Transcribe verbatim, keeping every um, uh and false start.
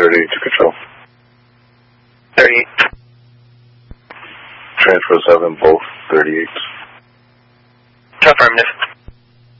thirty-eight to control. thirty-eight. Transfer seven, both thirty-eights. Affirmative.